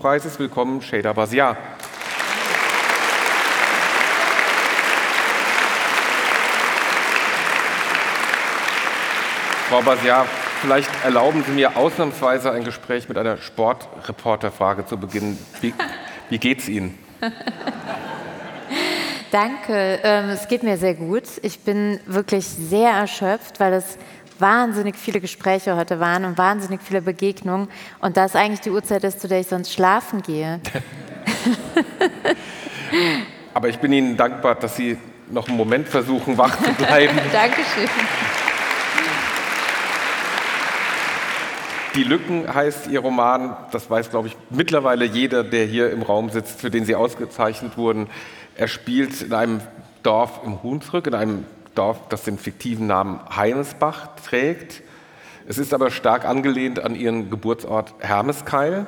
Buchpreises. Willkommen, Şeyda Basiar. Frau Basiar, vielleicht erlauben Sie mir ausnahmsweise ein Gespräch mit einer Sportreporterfrage zu beginnen. Wie geht's Ihnen? Danke, es geht mir sehr gut. Ich bin wirklich sehr erschöpft, weil es wahnsinnig viele Gespräche heute waren und wahnsinnig viele Begegnungen. Und das eigentlich die Uhrzeit ist, zu der ich sonst schlafen gehe. Aber ich bin Ihnen dankbar, dass Sie noch einen Moment versuchen, wach zu bleiben. Dankeschön. Die Lücken heißt Ihr Roman, das weiß, glaube ich, mittlerweile jeder, der hier im Raum sitzt, für den Sie ausgezeichnet wurden. Er spielt in einem Dorf im Hunsrück, in einem Dorf, das den fiktiven Namen Heinesbach trägt. Es ist aber stark angelehnt an Ihren Geburtsort Hermeskeil.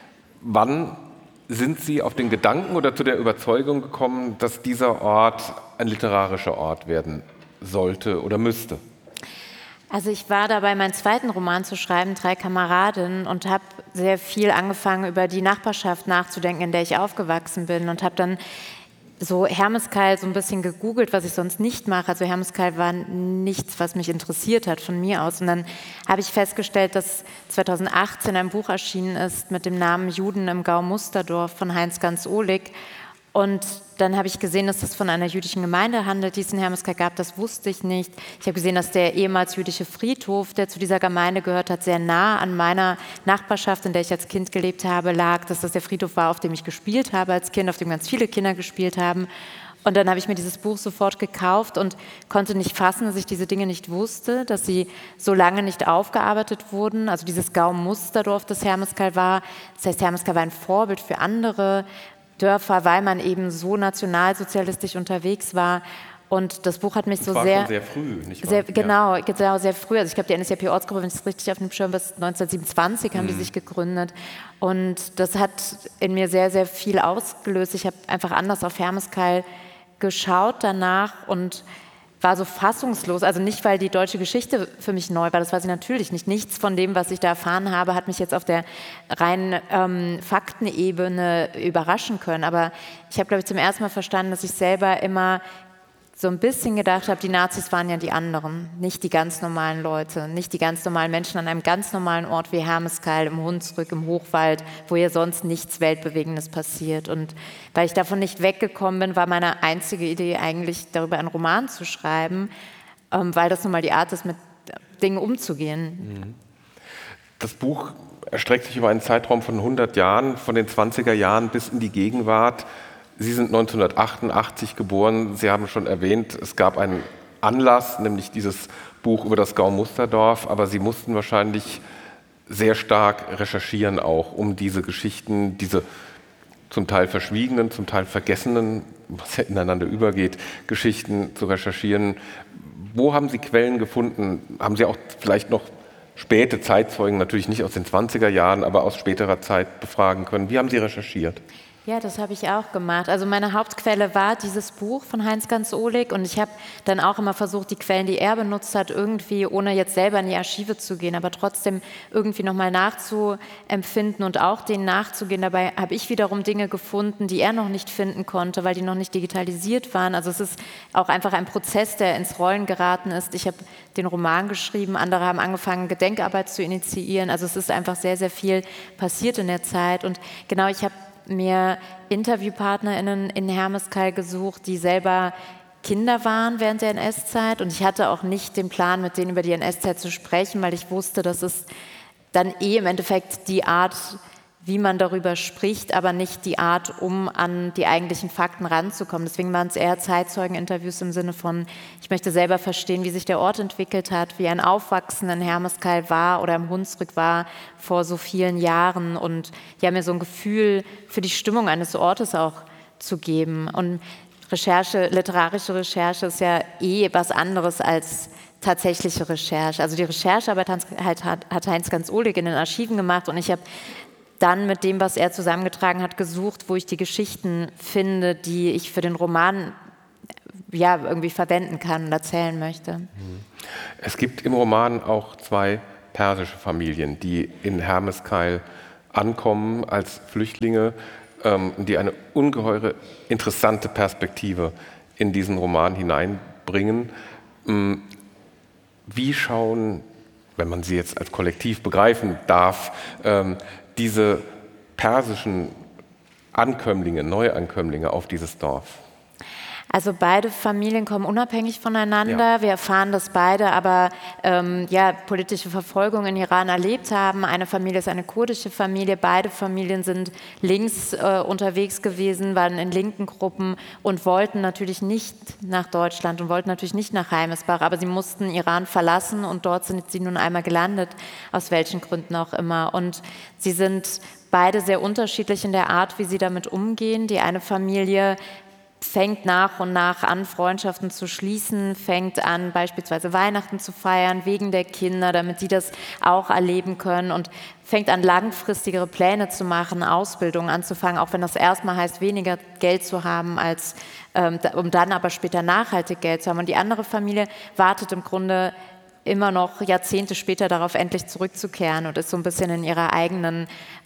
Wann sind Sie auf den Gedanken oder zu der Überzeugung gekommen, dass dieser Ort ein literarischer Ort werden sollte oder müsste? Also ich war dabei, meinen zweiten Roman zu schreiben, 3 Kameradinnen, und habe sehr viel angefangen, über die Nachbarschaft nachzudenken, in der ich aufgewachsen bin, und habe dann so Hermeskeil so ein bisschen gegoogelt, was ich sonst nicht mache. Also Hermeskeil war nichts, was mich interessiert hat von mir aus. Und dann habe ich festgestellt, dass 2018 ein Buch erschienen ist mit dem Namen Juden im Gau Musterdorf von Heinz-Ganz Ohlig. Und dann habe ich gesehen, dass das von einer jüdischen Gemeinde handelt, die es in Hermeskeil gab. Das wusste ich nicht. Ich habe gesehen, dass der ehemals jüdische Friedhof, der zu dieser Gemeinde gehört hat, sehr nah an meiner Nachbarschaft, in der ich als Kind gelebt habe, lag. Dass das der Friedhof war, auf dem ich gespielt habe als Kind, auf dem ganz viele Kinder gespielt haben. Und dann habe ich mir dieses Buch sofort gekauft und konnte nicht fassen, dass ich diese Dinge nicht wusste, dass sie so lange nicht aufgearbeitet wurden. Also dieses Gau Musterdorf, das Hermeskeil war. Das heißt, Hermeskeil war ein Vorbild für andere Dörfer, weil man eben so nationalsozialistisch unterwegs war. Und das Buch hat mich so war sehr... schon sehr früh, nicht wahr? Sehr, genau, sehr früh. Also ich glaube, die NSDAP-Ortsgruppe, wenn ich es richtig auf dem Schirm habe, bis 1927 haben die sich gegründet. Und das hat in mir sehr, sehr viel ausgelöst. Ich habe einfach anders auf Hermeskeil geschaut danach und war so fassungslos, also nicht, weil die deutsche Geschichte für mich neu war, das war sie natürlich nicht. Nichts von dem, was ich da erfahren habe, hat mich jetzt auf der reinen Faktenebene überraschen können. Aber ich habe, glaube ich, zum ersten Mal verstanden, dass ich selber immer so ein bisschen gedacht habe, die Nazis waren ja die anderen, nicht die ganz normalen Leute, nicht die ganz normalen Menschen an einem ganz normalen Ort wie Hermeskeil, im Hunsrück, im Hochwald, wo ja sonst nichts Weltbewegendes passiert. Und weil ich davon nicht weggekommen bin, war meine einzige Idee eigentlich, darüber einen Roman zu schreiben, weil das nun mal die Art ist, mit Dingen umzugehen. Das Buch erstreckt sich über einen Zeitraum von 100 Jahren, von den 20er Jahren bis in die Gegenwart. Sie sind 1988 geboren. Sie haben schon erwähnt, es gab einen Anlass, nämlich dieses Buch über das Gau Musterdorf. Aber Sie mussten wahrscheinlich sehr stark recherchieren auch, um diese Geschichten, diese zum Teil verschwiegenen, zum Teil vergessenen, was ja ineinander übergeht, Geschichten zu recherchieren. Wo haben Sie Quellen gefunden? Haben Sie auch vielleicht noch späte Zeitzeugen, natürlich nicht aus den 20er Jahren, aber aus späterer Zeit befragen können? Wie haben Sie recherchiert? Ja, das habe ich auch gemacht. Also meine Hauptquelle war dieses Buch von Heinz-Ganz Ohlig, und ich habe dann auch immer versucht, die Quellen, die er benutzt hat, irgendwie, ohne jetzt selber in die Archive zu gehen, aber trotzdem irgendwie nochmal nachzuempfinden und auch denen nachzugehen. Dabei habe ich wiederum Dinge gefunden, die er noch nicht finden konnte, weil die noch nicht digitalisiert waren. Also es ist auch einfach ein Prozess, der ins Rollen geraten ist. Ich habe den Roman geschrieben, andere haben angefangen, Gedenkarbeit zu initiieren. Also es ist einfach sehr, sehr viel passiert in der Zeit. Und genau, ich habe mir InterviewpartnerInnen in Hermeskeil gesucht, die selber Kinder waren während der NS-Zeit, und ich hatte auch nicht den Plan, mit denen über die NS-Zeit zu sprechen, weil ich wusste, dass es dann im Endeffekt die Art, wie man darüber spricht, aber nicht die Art, um an die eigentlichen Fakten ranzukommen. Deswegen waren es eher Zeitzeugeninterviews im Sinne von, ich möchte selber verstehen, wie sich der Ort entwickelt hat, wie ein Aufwachsen in Hermeskeil war oder im Hunsrück war vor so vielen Jahren, und ja, mir so ein Gefühl für die Stimmung eines Ortes auch zu geben. Und Recherche, literarische Recherche ist ja was anderes als tatsächliche Recherche. Also die Recherchearbeit hat Heinz-Ganz Ohlig in den Archiven gemacht, und ich habe dann mit dem, was er zusammengetragen hat, gesucht, wo ich die Geschichten finde, die ich für den Roman ja irgendwie verwenden kann und erzählen möchte. Es gibt im Roman auch 2 persische Familien, die in Hermeskeil ankommen als Flüchtlinge, die eine ungeheure interessante Perspektive in diesen Roman hineinbringen. Wie schauen, wenn man sie jetzt als Kollektiv begreifen darf, diese persischen Ankömmlinge, Neuankömmlinge auf dieses Dorf? Also beide Familien kommen unabhängig voneinander. Ja. Wir erfahren, dass beide aber politische Verfolgung in Iran erlebt haben. Eine Familie ist eine kurdische Familie. Beide Familien sind links unterwegs gewesen, waren in linken Gruppen und wollten natürlich nicht nach Deutschland und wollten natürlich nicht nach Heimesbach. Aber sie mussten Iran verlassen und dort sind sie nun einmal gelandet, aus welchen Gründen auch immer. Und sie sind beide sehr unterschiedlich in der Art, wie sie damit umgehen. Die eine Familie fängt nach und nach an, Freundschaften zu schließen, fängt an, beispielsweise Weihnachten zu feiern, wegen der Kinder, damit die das auch erleben können und fängt an, langfristigere Pläne zu machen, Ausbildungen anzufangen, auch wenn das erstmal heißt, weniger Geld zu haben, als, um dann aber später nachhaltig Geld zu haben. Und die andere Familie wartet im Grunde immer noch Jahrzehnte später darauf, endlich zurückzukehren und ist so ein bisschen in ihrer eigenen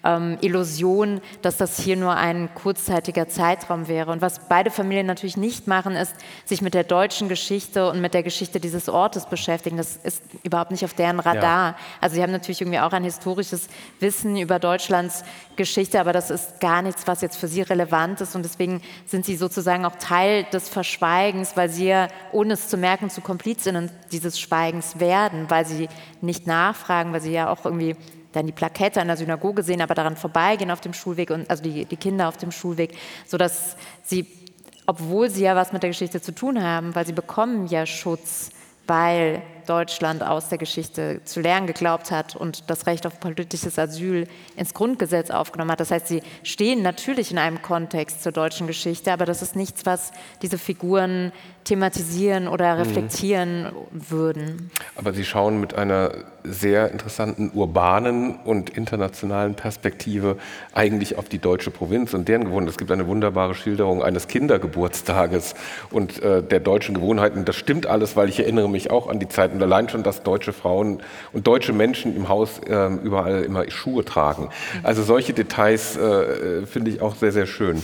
Illusion, dass das hier nur ein kurzzeitiger Zeitraum wäre. Und was beide Familien natürlich nicht machen, ist, sich mit der deutschen Geschichte und mit der Geschichte dieses Ortes beschäftigen. Das ist überhaupt nicht auf deren Radar. Ja. Also sie haben natürlich irgendwie auch ein historisches Wissen über Deutschlands Geschichte, aber das ist gar nichts, was jetzt für sie relevant ist. Und deswegen sind sie sozusagen auch Teil des Verschweigens, weil sie ja, ohne es zu merken, zu Komplizinnen dieses Schweigens werden, weil sie nicht nachfragen, weil sie ja auch irgendwie dann die Plakette an der Synagoge sehen, aber daran vorbeigehen auf dem Schulweg, und also die Kinder auf dem Schulweg, sodass sie, obwohl sie ja was mit der Geschichte zu tun haben, weil sie bekommen ja Schutz, weil Deutschland aus der Geschichte zu lernen geglaubt hat und das Recht auf politisches Asyl ins Grundgesetz aufgenommen hat. Das heißt, sie stehen natürlich in einem Kontext zur deutschen Geschichte, aber das ist nichts, was diese Figuren thematisieren oder reflektieren würden. Aber Sie schauen mit einer sehr interessanten urbanen und internationalen Perspektive eigentlich auf die deutsche Provinz und deren Gewohnheiten. Es gibt eine wunderbare Schilderung eines Kindergeburtstages und der deutschen Gewohnheiten. Das stimmt alles, weil ich erinnere mich auch an die Zeit und allein schon, dass deutsche Frauen und deutsche Menschen im Haus überall immer Schuhe tragen. Also solche Details finde ich auch sehr, sehr schön.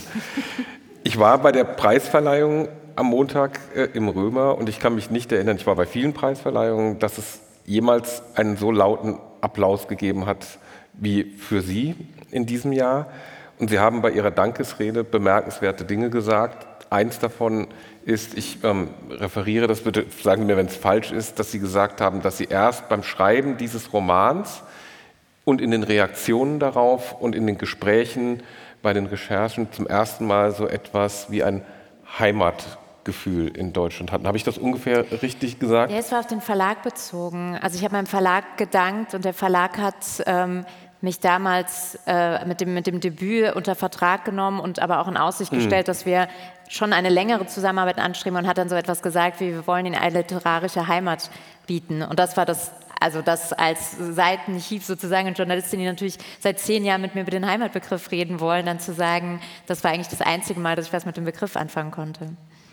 Ich war bei der Preisverleihung am Montag im Römer und ich kann mich nicht erinnern, ich war bei vielen Preisverleihungen, dass es jemals einen so lauten Applaus gegeben hat wie für Sie in diesem Jahr. Und Sie haben bei Ihrer Dankesrede bemerkenswerte Dinge gesagt. Eins davon ist, ich referiere das, bitte sagen Sie mir, wenn es falsch ist, dass Sie gesagt haben, dass Sie erst beim Schreiben dieses Romans und in den Reaktionen darauf und in den Gesprächen bei den Recherchen zum ersten Mal so etwas wie ein Heimatgefühl in Deutschland hatten. Habe ich das ungefähr richtig gesagt? Ja, es war auf den Verlag bezogen. Also ich habe meinem Verlag gedankt und der Verlag hat mich damals mit dem Debüt unter Vertrag genommen und aber auch in Aussicht gestellt, dass wir schon eine längere Zusammenarbeit anstreben und hat dann so etwas gesagt wie, wir wollen Ihnen eine literarische Heimat bieten. Und das war das, also das als Seitenhieb sozusagen, eine Journalistin, die natürlich seit 10 Jahren mit mir über den Heimatbegriff reden wollen, dann zu sagen, das war eigentlich das einzige Mal, dass ich was mit dem Begriff anfangen konnte.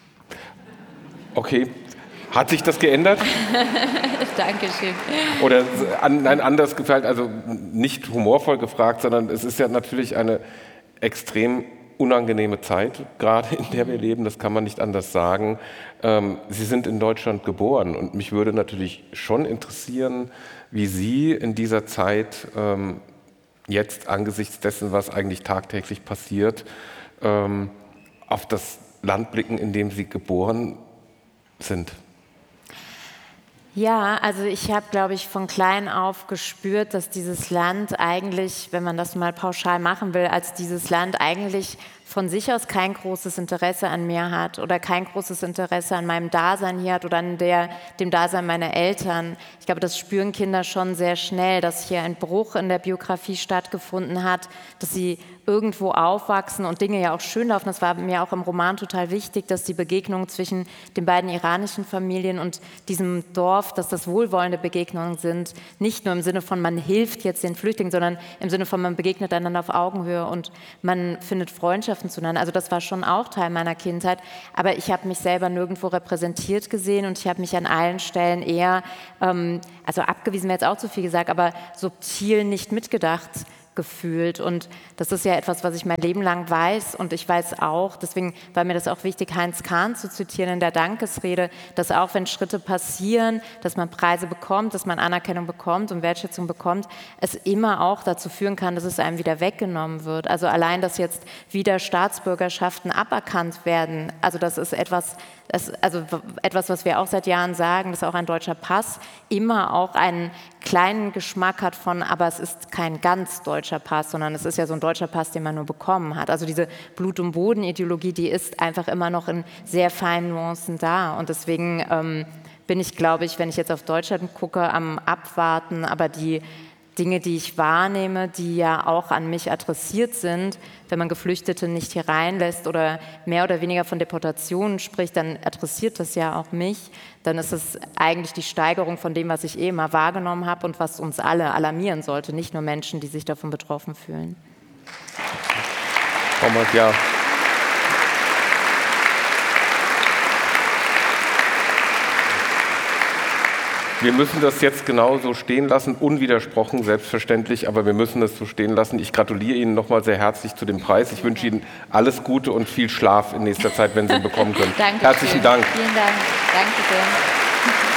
Okay. Hat sich das geändert? Dankeschön. Oder nein, anders gefragt, also nicht humorvoll gefragt, sondern es ist ja natürlich eine extrem unangenehme Zeit, gerade in der wir leben, das kann man nicht anders sagen. Sie sind in Deutschland geboren und mich würde natürlich schon interessieren, wie Sie in dieser Zeit jetzt angesichts dessen, was eigentlich tagtäglich passiert, auf das Land blicken, in dem Sie geboren sind. Ja, also ich habe, glaube ich, von klein auf gespürt, dass dieses Land eigentlich, wenn man das mal pauschal machen will, als dieses Land eigentlich von sich aus kein großes Interesse an mir hat oder kein großes Interesse an meinem Dasein hier hat oder an dem Dasein meiner Eltern. Ich glaube, das spüren Kinder schon sehr schnell, dass hier ein Bruch in der Biografie stattgefunden hat, dass sie irgendwo aufwachsen und Dinge ja auch schön laufen. Das war mir auch im Roman total wichtig, dass die Begegnung zwischen den beiden iranischen Familien und diesem Dorf, dass das wohlwollende Begegnungen sind. Nicht nur im Sinne von, man hilft jetzt den Flüchtlingen, sondern im Sinne von, man begegnet einander auf Augenhöhe und man findet Freundschaften zueinander. Also das war schon auch Teil meiner Kindheit. Aber ich habe mich selber nirgendwo repräsentiert gesehen und ich habe mich an allen Stellen eher, also abgewiesen wäre jetzt auch zu viel gesagt, aber subtil nicht mitgedacht gefühlt. Und das ist ja etwas, was ich mein Leben lang weiß. Und ich weiß auch, deswegen war mir das auch wichtig, Heinz Kahn zu zitieren in der Dankesrede, dass auch wenn Schritte passieren, dass man Preise bekommt, dass man Anerkennung bekommt und Wertschätzung bekommt, es immer auch dazu führen kann, dass es einem wieder weggenommen wird. Also allein, dass jetzt wieder Staatsbürgerschaften aberkannt werden, also das ist etwas, was wir auch seit Jahren sagen, dass auch ein deutscher Pass immer auch einen kleinen Geschmack hat von, aber es ist kein ganz deutscher Pass, sondern es ist ja so ein deutscher Pass, den man nur bekommen hat. Also diese Blut- und Boden-Ideologie, die ist einfach immer noch in sehr feinen Nuancen da. Und deswegen bin ich, glaube ich, wenn ich jetzt auf Deutschland gucke, am Abwarten, aber die Dinge, die ich wahrnehme, die ja auch an mich adressiert sind, wenn man Geflüchtete nicht hier reinlässt oder mehr oder weniger von Deportationen spricht, dann adressiert das ja auch mich. Dann ist es eigentlich die Steigerung von dem, was ich immer wahrgenommen habe und was uns alle alarmieren sollte, nicht nur Menschen, die sich davon betroffen fühlen. Ja. Wir müssen das jetzt genauso stehen lassen, unwidersprochen, selbstverständlich, aber wir müssen es so stehen lassen. Ich gratuliere Ihnen nochmal sehr herzlich zu dem Preis. Ich wünsche Ihnen alles Gute und viel Schlaf in nächster Zeit, wenn Sie ihn bekommen können. Danke. Herzlichen Dank. Vielen Dank. Danke sehr.